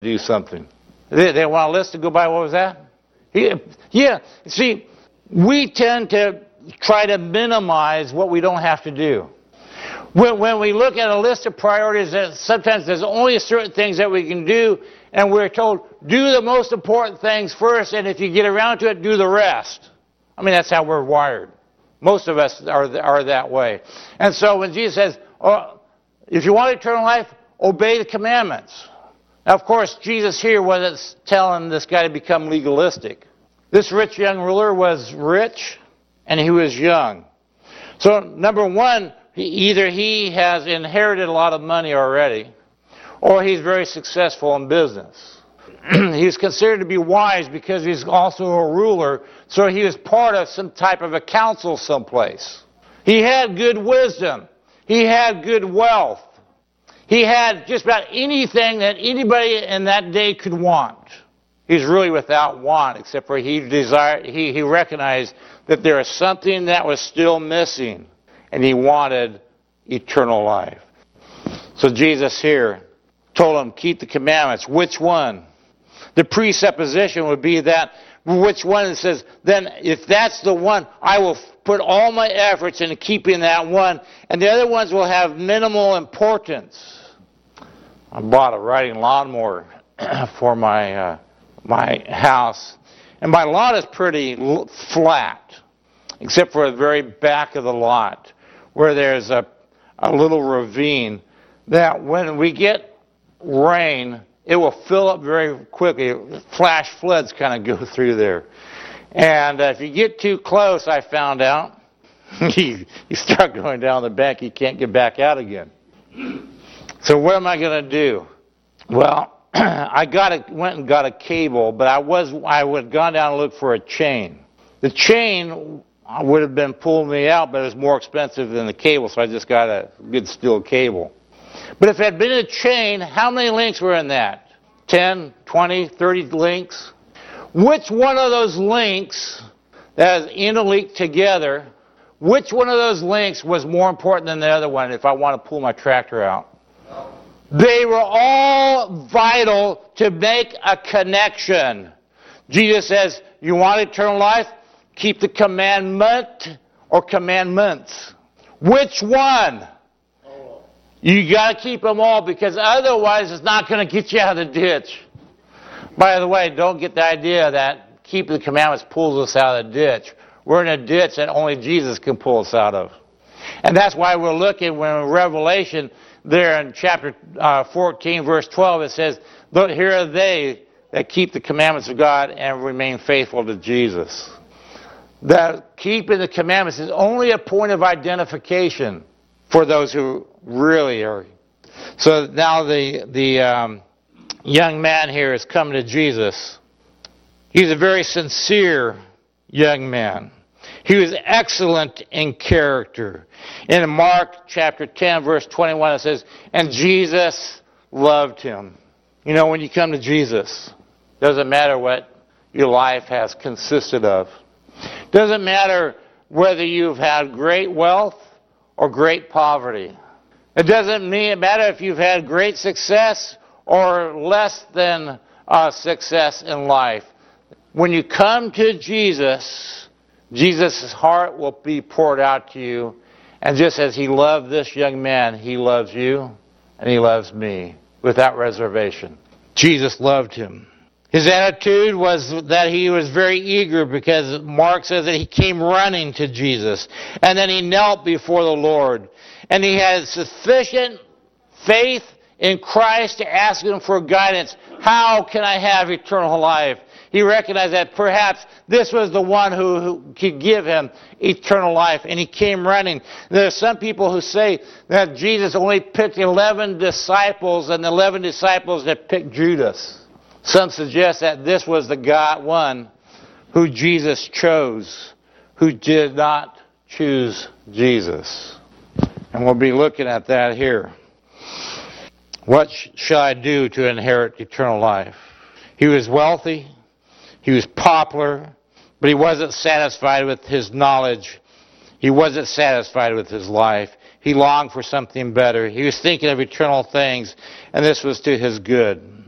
do something. They want a list to go by. What was that? Yeah. See, we tend to try to minimize what we don't have to do. When we look at a list of priorities, sometimes there's only certain things that we can do, and we're told, do the most important things first, and if you get around to it, do the rest. I mean, that's how we're wired. Most of us are that way. And so when Jesus says, if you want eternal life, obey the commandments. Now, of course, Jesus here wasn't telling this guy to become legalistic. This rich young ruler was rich, and he was young. So, number one, either he has inherited a lot of money already, or he's very successful in business. He's considered to be wise because he's also a ruler, so he was part of some type of a council someplace. He had good wisdom. He had good wealth. He had just about anything that anybody in that day could want. He's really without want, except for he recognized that there was something that was still missing, and he wanted eternal life. So Jesus here told him, keep the commandments. Which one? The presupposition would be that, which one? It says, then if that's the one, I will put all my efforts into keeping that one, and the other ones will have minimal importance. I bought a riding lawnmower for my house, and my lot is pretty flat, except for the very back of the lot, where there's a little ravine that when we get rain, it will fill up very quickly. Flash floods kind of go through there. And if you get too close, I found out, you start going down the bank, you can't get back out again. So what am I going to do? Well, I went and got a cable, but I would have gone down and looked for a chain. The chain would have been pulling me out, but it was more expensive than the cable, so I just got a good steel cable. But if it had been a chain, how many links were in that? 10, 20, 30 links? Which one of those links that is interlinked together, which one of those links was more important than the other one if I want to pull my tractor out? They were all vital to make a connection. Jesus says, you want eternal life? Keep the commandment or commandments. Which one? You got to keep them all, because otherwise it's not going to get you out of the ditch. By the way, don't get the idea that keeping the commandments pulls us out of the ditch. We're in a ditch that only Jesus can pull us out of. And that's why we're looking when in Revelation, there in chapter 14, verse 12, it says, here are they that keep the commandments of God and remain faithful to Jesus. That keeping the commandments is only a point of identification for those who really are. So now the young man here is coming to Jesus. He's a very sincere young man. He was excellent in character. In Mark chapter 10, verse 21, it says, and Jesus loved him. You know, when you come to Jesus, doesn't matter what your life has consisted of. Doesn't matter whether you've had great wealth or great poverty. It doesn't matter if you've had great success or less than success in life. When you come to Jesus, Jesus' heart will be poured out to you. And just as he loved this young man, he loves you and he loves me without reservation. Jesus loved him. His attitude was that he was very eager, because Mark says that he came running to Jesus. And then he knelt before the Lord. And he had sufficient faith in Christ to ask him for guidance. How can I have eternal life? He recognized that perhaps this was the one who could give him eternal life. And he came running. There are some people who say that Jesus only picked 11 disciples, and the 11 disciples that picked Judas. Some suggest that this was the one who Jesus chose, who did not choose Jesus. And we'll be looking at that here. What shall I do to inherit eternal life? He was wealthy. He was popular. But he wasn't satisfied with his knowledge. He wasn't satisfied with his life. He longed for something better. He was thinking of eternal things. And this was to his good.